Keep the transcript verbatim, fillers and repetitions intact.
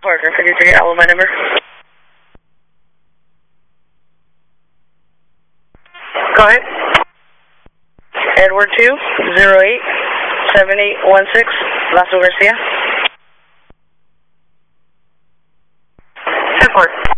Parker, fifty-three, I will my number. Go ahead. Edward two, zero eight, seven eight one six, Lasso Garcia. ten four.